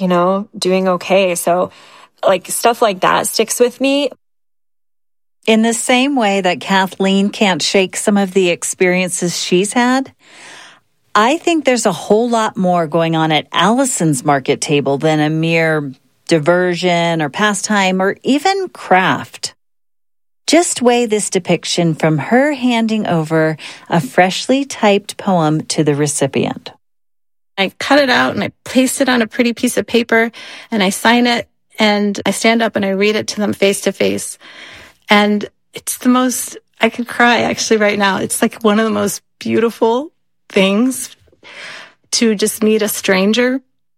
doing okay. So like stuff like that sticks with me. In the same way that Kathleen can't shake some of the experiences she's had, I think there's a whole lot more going on at Allison's market table than a mere diversion or pastime or even craft. Just weigh this depiction from her handing over a freshly typed poem to the recipient. I cut it out and I paste it on a pretty piece of paper and I sign it and I stand up and I read it to them face to face. And it's I could cry actually right now. It's like one of the most beautiful things to just meet a stranger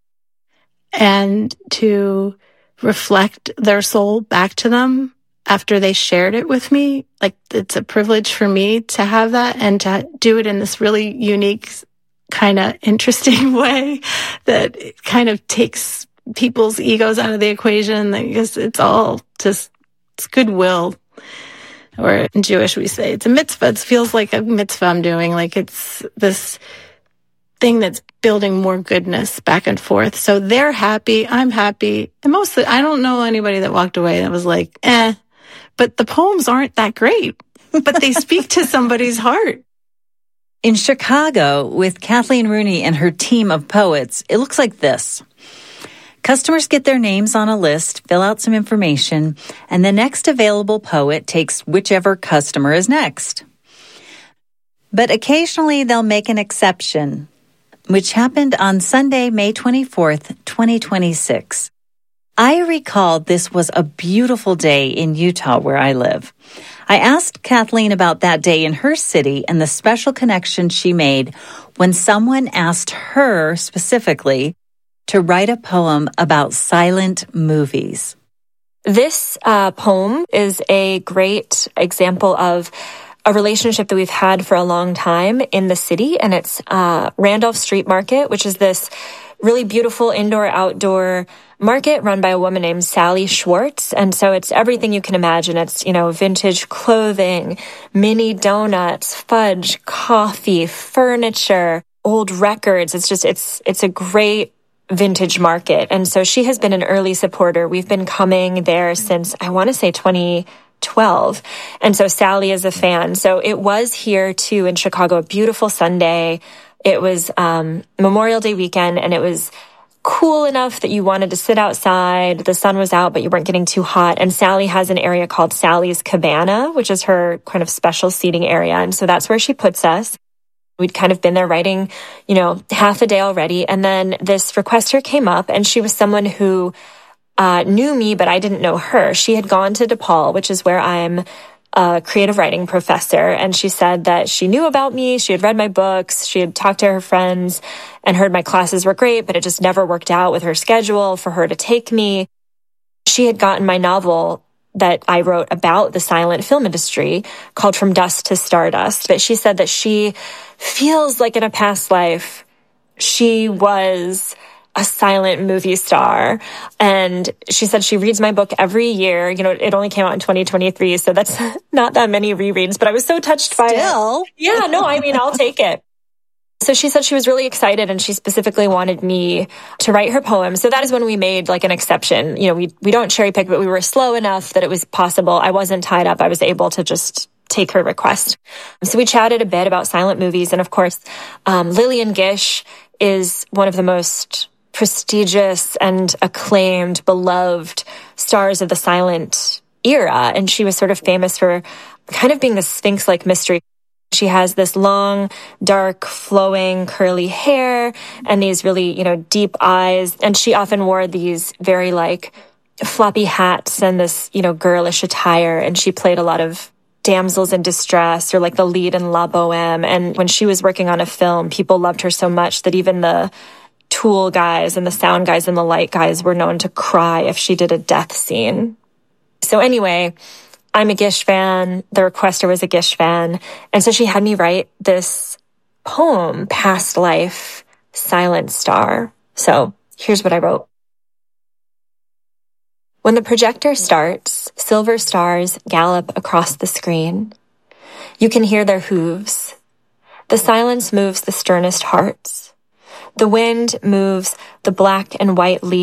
and to reflect their soul back to them after they shared it with me. Like, it's a privilege for me to have that and to do it in this really unique, kind of interesting way that it kind of takes people's egos out of the equation. Because it's all just, it's goodwill. Or in Jewish, we say it's a mitzvah. It feels like a mitzvah I'm doing. Like, it's this thing that's building more goodness back and forth. So they're happy. I'm happy. And mostly, I don't know anybody that walked away that was like, but the poems aren't that great, but they speak to somebody's heart. In Chicago, with Kathleen Rooney and her team of poets, it looks like this. Customers get their names on a list, fill out some information, and the next available poet takes whichever customer is next. But occasionally they'll make an exception, which happened on Sunday, May 24th, 2026. I recalled this was a beautiful day in Utah where I live. I asked Kathleen about that day in her city and the special connection she made when someone asked her specifically to write a poem about silent movies. This poem is a great example of a relationship that we've had for a long time in the city, and it's Randolph Street Market, which is this really beautiful indoor-outdoor market run by a woman named Sally Schwartz. And so it's everything you can imagine. It's, vintage clothing, mini donuts, fudge, coffee, furniture, old records. It's a great vintage market. And so she has been an early supporter. We've been coming there since, I want to say 2012. And so Sally is a fan. So it was here too in Chicago, a beautiful Sunday. It was Memorial Day weekend, and it was cool enough that you wanted to sit outside. The sun was out, but you weren't getting too hot. And Sally has an area called Sally's Cabana, which is her kind of special seating area. And so that's where she puts us. We'd kind of been there writing, half a day already. And then this requester came up, and she was someone who knew me, but I didn't know her. She had gone to DePaul, which is where I'm a creative writing professor. And she said that she knew about me. She had read my books. She had talked to her friends and heard my classes were great, but it just never worked out with her schedule for her to take me. She had gotten my novel that I wrote about the silent film industry called From Dust to Stardust. But she said that she feels like in a past life, she was a silent movie star. And she said she reads my book every year. It only came out in 2023, so that's not that many rereads, but I was so touched by it. Yeah, no, I'll take it. So she said she was really excited, and she specifically wanted me to write her poem. So that is when we made like an exception. We don't cherry pick, but we were slow enough that it was possible. I wasn't tied up. I was able to just take her request. So we chatted a bit about silent movies. And of course, Lillian Gish is one of the most prestigious and acclaimed, beloved stars of the silent era. And she was sort of famous for kind of being the Sphinx-like mystery. She has this long, dark, flowing, curly hair and these really, deep eyes. And she often wore these very floppy hats and this, girlish attire. And she played a lot of damsels in distress, or like the lead in La Boheme. And when she was working on a film, people loved her so much that even the tool guys and the sound guys and the light guys were known to cry if she did a death scene. So anyway, I'm a Gish fan. The requester was a Gish fan. And so she had me write this poem, Past Life, Silent Star. So here's what I wrote. When the projector starts, silver stars gallop across the screen. You can hear their hooves. The silence moves the sternest hearts. The wind moves the black and white leaves